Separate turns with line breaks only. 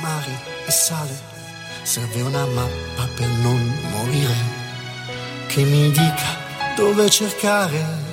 mare e sale, serve una mappa per non morire, che mi dica dove cercare